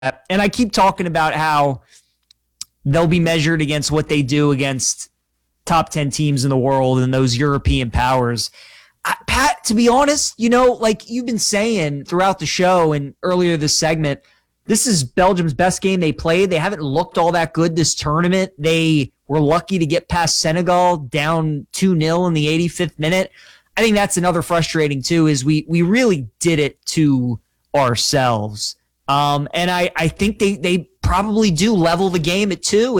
And I keep talking about how they'll be measured against what they do against top 10 teams in the world and those European powers. Pat, to be honest, like you've been saying throughout the show and earlier this segment, this is Belgium's best game they played. They haven't looked all that good this tournament. They were lucky to get past Senegal down 2-0 in the 85th minute. I think that's another frustrating too, is we really did it to ourselves. And I think they probably do level the game at 2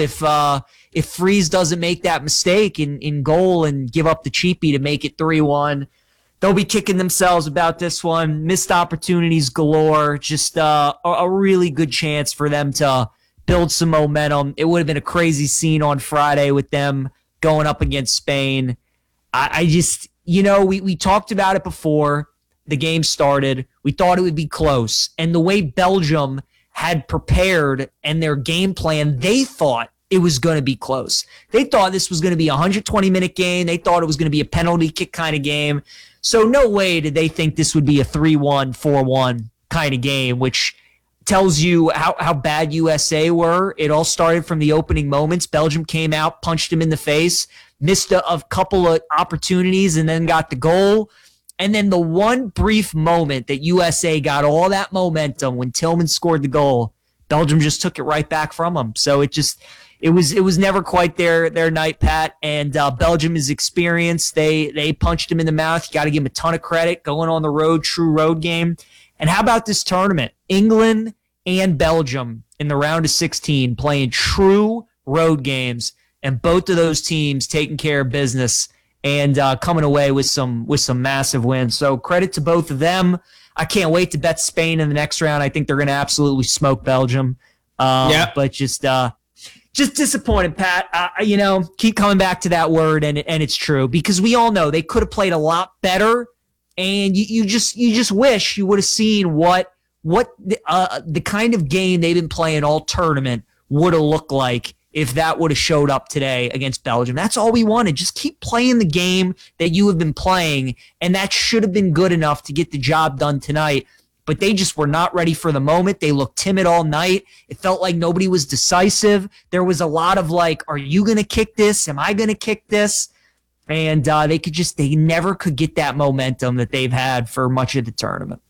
if Freeze doesn't make that mistake in goal and give up the cheapie to make it 3-1. They'll be kicking themselves about this one. Missed opportunities galore. Just a really good chance for them to build some momentum. It would have been a crazy scene on Friday with them going up against Spain. I just, we talked about it before the game started. We thought it would be close. And the way Belgium had prepared and their game plan, they thought it was going to be close. They thought this was going to be a 120-minute game. They thought it was going to be a penalty kick kind of game. So no way did they think this would be a 3-1, 4-1 kind of game, which tells you how bad USA were. It all started from the opening moments. Belgium came out, punched him in the face, missed a couple of opportunities, and then got the goal. And then the one brief moment that USA got all that momentum when Tillman scored the goal, Belgium just took it right back from them. So it was never quite their night, Pat. And Belgium is experienced. They punched him in the mouth. You got to give him a ton of credit going on the road, true road game. And how about this tournament? England and Belgium in the round of 16 playing true road games, and both of those teams taking care of business and coming away with some massive wins. So credit to both of them. I can't wait to bet Spain in the next round. I think they're going to absolutely smoke Belgium. But just disappointed, Pat. Keep coming back to that word, and it's true, because we all know they could have played a lot better, and you just wish you would have seen what the kind of game they've been playing all tournament would have looked like if that would have showed up today against Belgium. That's all we wanted. Just keep playing the game that you have been playing, and that should have been good enough to get the job done tonight. But they just were not ready for the moment. They looked timid all night. It felt like nobody was decisive. There was a lot of like, are you going to kick this? Am I going to kick this? And they never could get that momentum that they've had for much of the tournament.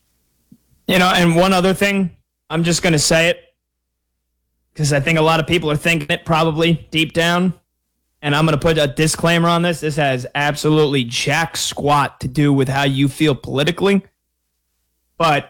And one other thing, I'm just going to say it, because I think a lot of people are thinking it probably deep down. And I'm going to put a disclaimer on this. This has absolutely jack squat to do with how you feel politically. But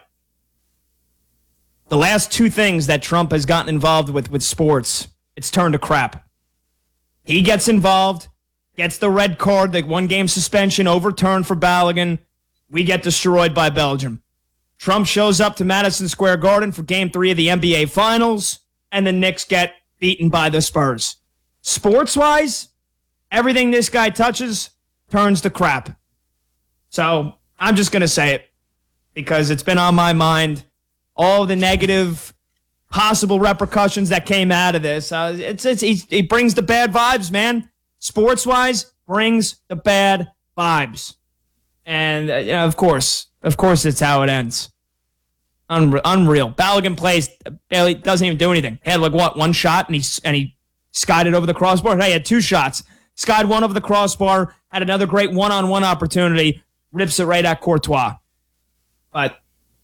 the last two things that Trump has gotten involved with sports, it's turned to crap. He gets involved, gets the red card, the one-game suspension overturned for Balogun. We get destroyed by Belgium. Trump shows up to Madison Square Garden for Game 3 of the NBA Finals, and the Knicks get beaten by the Spurs. Sports-wise, everything this guy touches turns to crap. So I'm just going to say it, because it's been on my mind, all the negative possible repercussions that came out of this. He brings the bad vibes, man. Sports-wise, brings the bad vibes. And, of course, it's how it ends. Unreal. Balogun plays, barely doesn't even do anything. He had one shot, and he skied it over the crossbar. Hey, he had two shots. Skied one over the crossbar, had another great one-on-one opportunity, rips it right at Courtois. But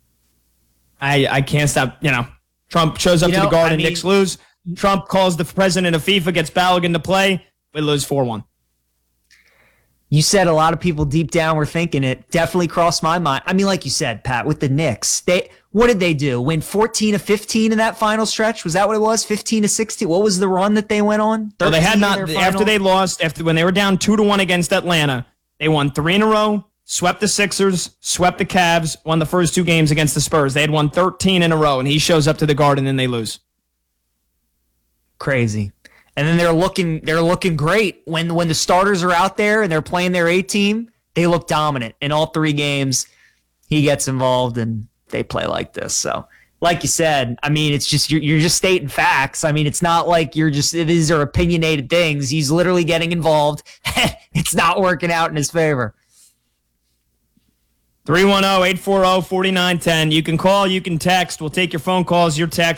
I can't stop, Trump shows up to the Garden, Knicks lose. Trump calls the president of FIFA, gets Balogun to play, we lose 4-1. You said a lot of people deep down were thinking it. Definitely crossed my mind. I mean, like you said, Pat, with the Knicks, what did they do? Win 14 of 15 in that final stretch? Was that what it was? 15 of 16? What was the run that they went on? Well, they had not, after they lost, when they were down 2-1 against Atlanta, they won 3 in a row, swept the Sixers, swept the Cavs, won the first 2 games against the Spurs. They had won 13 in a row, and he shows up to the Garden and they lose. Crazy. And then they're looking great when the starters are out there and they're playing their A team. They look dominant in all 3 games. He gets involved and they play like this. So, like you said, I mean, it's just you're just stating facts. I mean, it's not like these are opinionated things. He's literally getting involved. It's not working out in his favor. 310-840-4910. You can call, you can text. We'll take your phone calls, your texts.